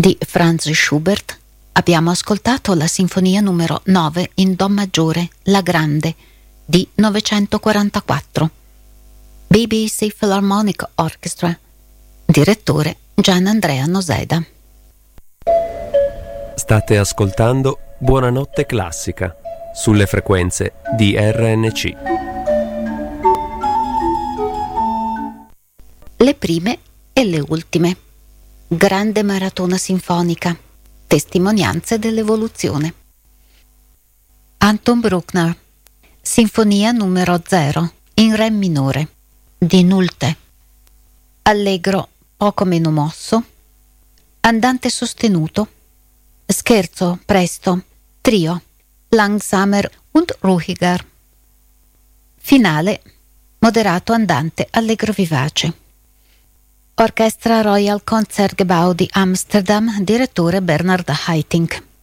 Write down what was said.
di Franz Schubert abbiamo ascoltato la sinfonia numero 9 in Do maggiore, La Grande, di 944. BBC Philharmonic Orchestra, direttore Gian Andrea Noseda. State ascoltando Buonanotte Classica sulle frequenze di RNC. Le prime e le ultime. Grande maratona sinfonica. Testimonianze dell'evoluzione. Anton Bruckner. Sinfonia numero 0 in re minore di Nolte. Allegro poco meno mosso. Andante sostenuto. Scherzo presto. Trio. Langsamer und ruhiger. Finale. Moderato andante allegro vivace. Orchestra Royal Concertgebouw di Amsterdam, direttore Bernard Haitink.